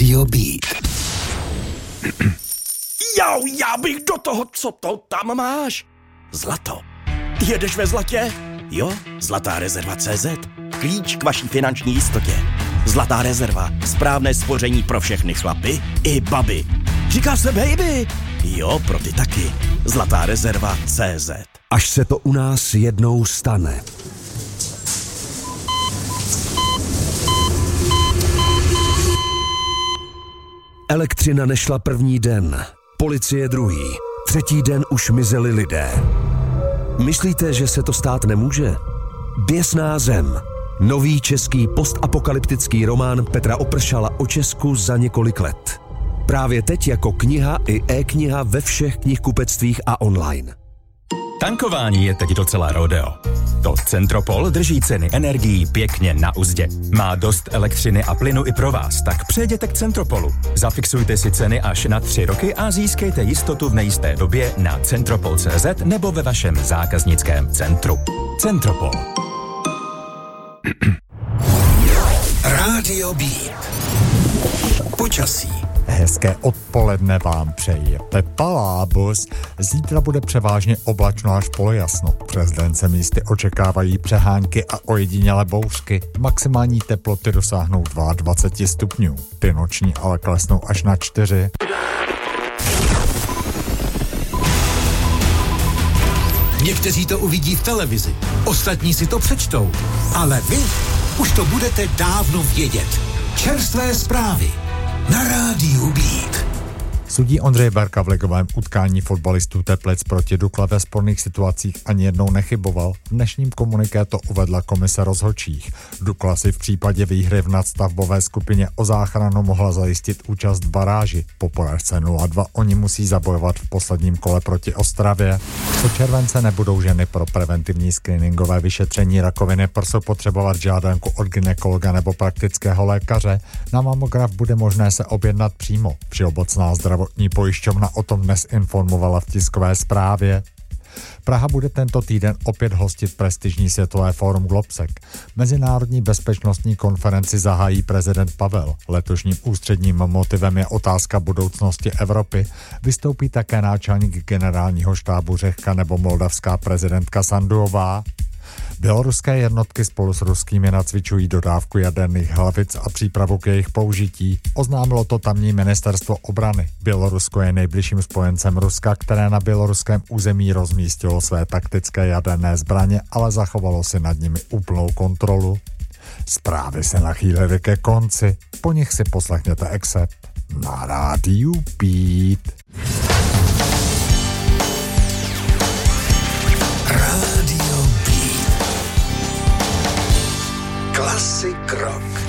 Rádio Beat. Jau, já bych do toho, co to tam máš? Zlato. Jedeš ve zlatě? Jo, Zlatá rezerva CZ. Klíč k vaší finanční jistotě. Zlatá rezerva. Správné spoření pro všechny chlapy i baby. Říká se baby. Jo, pro ty taky. Zlatá rezerva CZ. Až se to u nás jednou stane. Elektřina nešla první den, policie druhý, třetí den už mizeli lidé. Myslíte, že se to stát nemůže? Běsná zem. Nový český postapokalyptický román Petra Opršala o Česku za několik let. Právě teď jako kniha i e-kniha ve všech knihkupectvích a online. Tankování je teď docela rodeo. To Centropol drží ceny energií pěkně na uzdě. Má dost elektřiny a plynu i pro vás, tak přejděte k Centropolu. Zafixujte si ceny až na 3 roky a získejte jistotu v nejisté době na centropol.cz nebo ve vašem zákaznickém centru. Centropol. Rádio Beat. Počasí. Hezké odpoledne vám přeje Pepa Lábus. Zítra bude převážně oblačno až polojasno. Přes den se místy očekávají přehánky a ojedinělé bouřky. Maximální teploty dosáhnou 22 stupňů. Ty noční ale klesnou až na 4. Někteří to uvidí v televizi, ostatní si to přečtou. Ale vy už to budete dávno vědět. Čerstvé zprávy na Rádiu Beat. Sudí Ondřej Berka v ligovém utkání fotbalistů Teplic proti Dukle ve sporných situacích ani jednou nechyboval. V dnešním komuniké to uvedla komise rozhodčích. Dukla si v případě výhry v nadstavbové skupině o záchranu mohla zajistit účast v baráži. Po porážce 0-2 oni musí zabojovat v posledním kole proti Ostravě. Po července nebudou ženy pro preventivní screeningové vyšetření rakoviny prsu potřebovat žádanku od gynekologa nebo praktického lékaře. Na mamograf bude možné se objednat přímo. Všeobecná zdravotní pojišťovna o tom dnes informovala v tiskové zprávě. Praha bude tento týden opět hostit prestižní světové fórum Globsec. Mezinárodní bezpečnostní konferenci zahájí prezident Pavel. Letošním ústředním motivem je otázka budoucnosti Evropy. Vystoupí také náčelník generálního štábu Řehka nebo moldavská prezidentka Sanduová. Běloruské jednotky spolu s ruskými nacvičují dodávku jaderných hlavic a přípravu k jejich použití. Oznámilo to tamní ministerstvo obrany. Bělorusko je nejbližším spojencem Ruska, které na běloruském území rozmístilo své taktické jaderné zbraně, ale zachovalo si nad nimi úplnou kontrolu. Zprávy se nachýlily ke konci. Po nich si poslechněte except na Rádiu Beat. Rádio Beat. Classic rock.